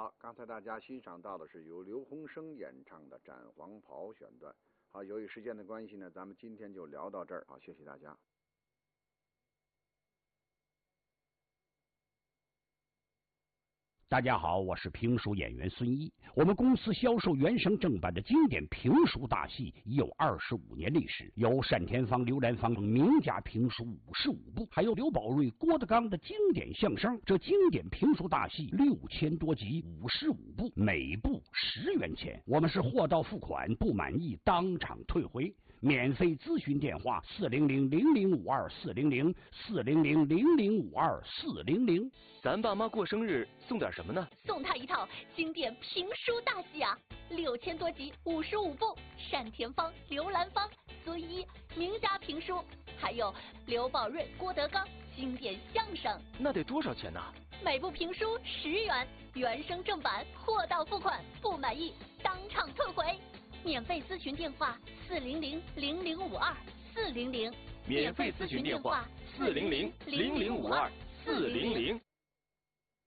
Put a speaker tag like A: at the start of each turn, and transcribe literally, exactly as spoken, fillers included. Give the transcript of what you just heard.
A: 好，刚才大家欣赏到的是由刘洪生演唱的《斩黄袍》选段。好，由于时间的关系呢，咱们今天就聊到这儿。好，谢谢大家。
B: 大家好，我是评书演员孙一。我们公司销售原声正版的经典评书大戏已有二十五年历史，有单田芳、刘兰芳名家评书五十五部，还有刘宝瑞、郭德纲的经典相声。这经典评书大戏六千多集，五十五部，每部十元钱。我们是货到付款，不满意当场退回。免费咨询电话：四零零零零五二四零零四零零零零五二四零零。
C: 咱爸妈过生日送点什么呢？
D: 送他一套经典评书大戏啊，六千多集，五十五部，单田芳、刘兰芳、孙一名家评书，还有刘宝瑞、郭德纲经典相声。
C: 那得多少钱呢？
D: 每部评书十元，原声正版，货到付款，不满意当场退回。免费咨询电话：四零零零零五二四零零。
C: 免费咨询电话：四零零零零五二四零零。